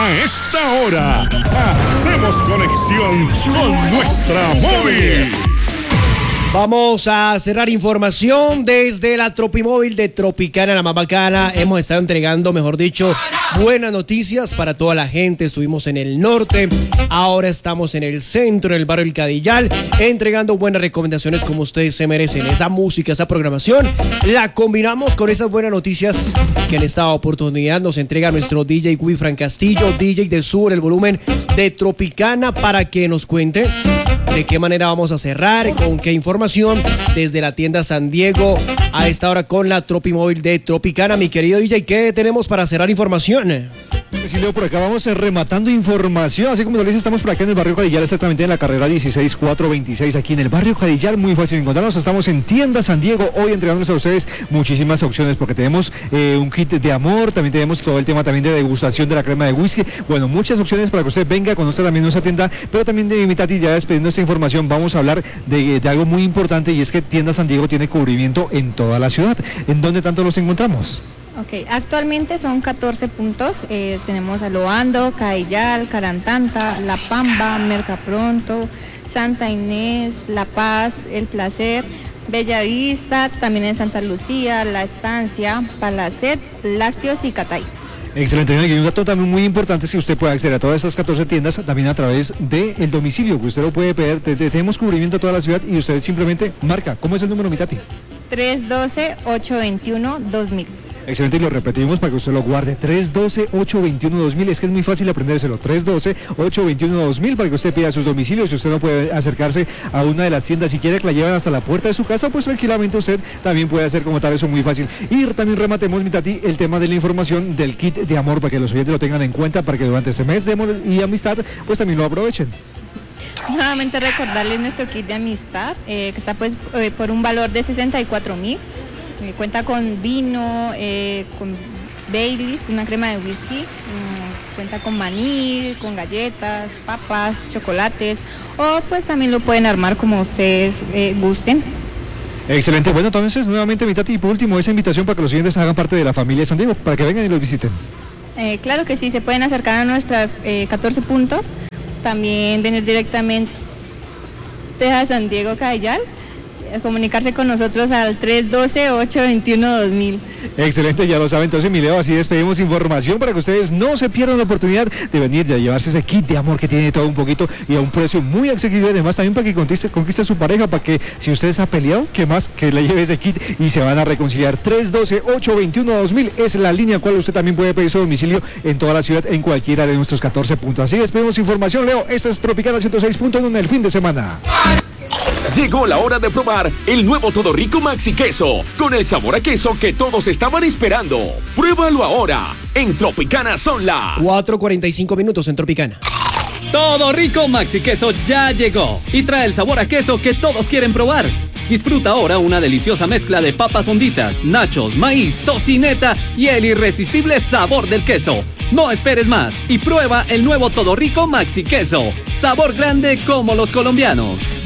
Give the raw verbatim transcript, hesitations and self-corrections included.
A esta hora, hacemos conexión con nuestra móvil. Vamos a cerrar información desde la Tropimóvil de Tropicana, la más bacana. Hemos estado entregando, mejor dicho, buenas noticias para toda la gente. Estuvimos en el norte, ahora estamos en el centro, en el barrio El Cadillal, entregando buenas recomendaciones como ustedes se merecen. Esa música, esa programación, la combinamos con esas buenas noticias que en esta oportunidad nos entrega nuestro D J Wilfran Castillo, D J de Sur, el volumen de Tropicana, para que nos cuente de qué manera vamos a cerrar, con qué información desde la tienda San Diego a esta hora con la Tropimóvil de Tropicana. Mi querido D J, ¿qué tenemos para cerrar información? Sí, Leo, por acá vamos eh, rematando información, así como lo dice, estamos por acá en el barrio Cadillal, exactamente en la carrera dieciséis cuatrocientos veintiséis, aquí en el barrio Cadillal, muy fácil encontrarnos. Estamos en tienda San Diego, hoy entregándoles a ustedes muchísimas opciones, porque tenemos eh, un kit de amor, también tenemos todo el tema también de degustación de la crema de whisky, bueno, muchas opciones para que usted venga, conozca también nuestra tienda, pero también de mi Tati, ya despediendo esta información, vamos a hablar de, de algo muy importante, y es que tienda San Diego tiene cubrimiento en toda la ciudad. ¿En dónde tanto los encontramos? Ok, actualmente son catorce puntos, eh, tenemos a Loando, Cadillal, Carantanta, La Pamba, Mercapronto, Santa Inés, La Paz, El Placer, Bellavista, también en Santa Lucía, La Estancia, Palacet, Lácteos y Catay. Excelente, y un dato también muy importante es que usted puede acceder a todas estas catorce tiendas también a través del domicilio, que usted lo puede pedir. Tenemos cubrimiento a toda la ciudad y usted simplemente marca. ¿Cómo es el número, mi Tati? tres uno dos, ocho dos uno, dos mil. Excelente, y lo repetimos para que usted lo guarde. tres uno dos, ocho dos uno, dos mil. Es que es muy fácil aprendérselo. tres uno dos, ocho dos uno, dos mil para que usted pida sus domicilios. Si usted no puede acercarse a una de las tiendas, si quiere que la lleven hasta la puerta de su casa, pues tranquilamente usted también puede hacer como tal, eso muy fácil. Y también rematemos, mi Tati, el tema de la información del kit de amor, para que los oyentes lo tengan en cuenta, para que durante este mes de amor y amistad, pues también lo aprovechen. Nuevamente recordarles nuestro kit de amistad, eh, que está pues eh, por un valor de sesenta y cuatro mil. Eh, cuenta con vino, eh, con Baileys, una crema de whisky, mm, cuenta con maní, con galletas, papas, chocolates, o pues también lo pueden armar como ustedes eh, gusten. Excelente, bueno, entonces nuevamente, mi Tati, y por último esa invitación para que los oyentes hagan parte de la familia San Diego, para que vengan y los visiten. Eh, claro que sí, se pueden acercar a nuestras eh, catorce puntos, también venir directamente a San Diego Cadillal, comunicarse con nosotros al tres uno dos, ocho dos uno, dos mil. Excelente, ya lo saben. Entonces, mi Leo, así despedimos información para que ustedes no se pierdan la oportunidad de venir y a llevarse ese kit de amor que tiene todo un poquito y a un precio muy asequible, además también para que conquiste, conquiste a su pareja, para que si ustedes ha peleado, que más que le lleve ese kit y se van a reconciliar. tres uno dos, ocho dos uno, dos mil es la línea a cual usted también puede pedir su domicilio en toda la ciudad, en cualquiera de nuestros catorce puntos. Así despedimos información, Leo. Esta es Tropicana ciento seis punto uno en el fin de semana. Llegó la hora de probar el nuevo Todo Rico Maxi Queso, con el sabor a queso que todos estaban esperando. Pruébalo ahora. En Tropicana son las cuatro cuarenta y cinco minutos en Tropicana. Todo Rico Maxi Queso ya llegó y trae el sabor a queso que todos quieren probar. Disfruta ahora una deliciosa mezcla de papas honditas, nachos, maíz, tocineta y el irresistible sabor del queso. No esperes más y prueba el nuevo Todo Rico Maxi Queso. Sabor grande como los colombianos.